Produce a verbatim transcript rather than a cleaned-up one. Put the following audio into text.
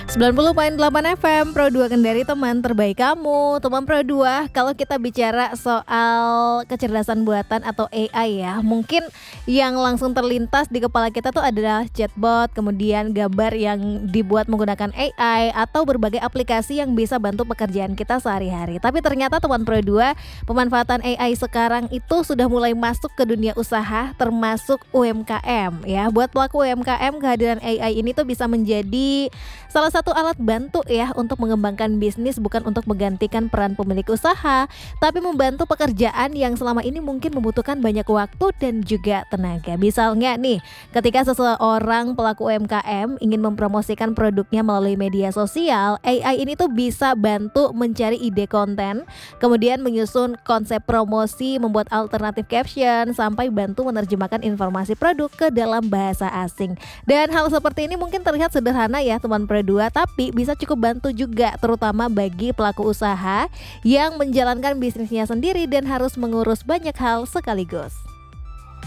sembilan puluh koma delapan F M Pro dua Kendari, teman terbaik kamu. Teman Pro dua, kalau kita bicara soal kecerdasan buatan atau A I ya, mungkin yang langsung terlintas di kepala kita tuh adalah chatbot, kemudian gambar yang dibuat menggunakan A I atau berbagai aplikasi yang bisa bantu pekerjaan kita sehari-hari. Tapi ternyata teman Pro dua, pemanfaatan A I sekarang itu sudah mulai masuk ke dunia usaha, termasuk U M K M ya. Buat pelaku U M K M, kehadiran A I ini tuh bisa menjadi salah satu alat bantu ya untuk mengembangkan bisnis, bukan untuk menggantikan peran pemilik usaha, tapi membantu pekerjaan yang selama ini mungkin membutuhkan banyak waktu dan juga tenaga. Misalnya nih, ketika seseorang pelaku U M K M ingin mempromosikan produknya melalui media sosial, A I ini tuh bisa bantu mencari ide konten, kemudian menyusun konsep promosi, membuat alternatif caption, sampai bantu menerjemahkan informasi produk ke dalam bahasa asing. Dan hal seperti ini mungkin terlihat sederhana ya teman Pro dua, tapi bisa cukup bantu juga, terutama bagi pelaku usaha yang menjalankan bisnisnya sendiri dan harus mengurus banyak hal sekaligus.